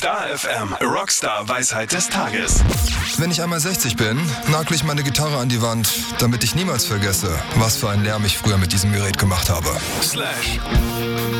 Star FM, Rockstar Weisheit des Tages. Wenn ich einmal 60 bin, nagle ich meine Gitarre an die Wand, damit ich niemals vergesse, was für einen Lärm ich früher mit diesem Gerät gemacht habe. /